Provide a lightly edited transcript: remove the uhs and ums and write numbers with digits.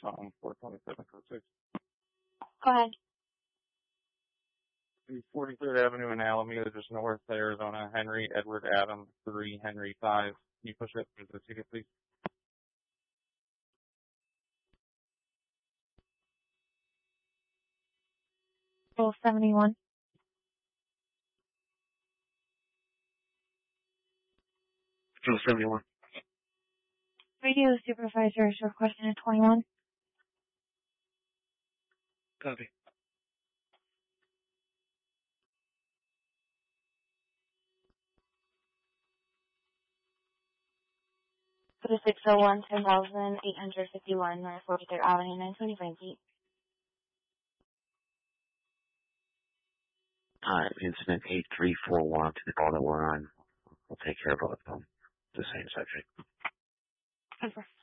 on 427 code 6. Go ahead. 43rd Avenue in Alameda, just north of Arizona. Henry Edward Adam 3 Henry 5. Can you push it to the ticket, please? Roll 71. Roll 71. Radio supervisor is requesting a 21. Copy. For the 601, 10,851, North 43rd Avenue, 925 feet. Alright, incident 8341 to the call that we're on. We'll take care of both of them. The same subject. Over.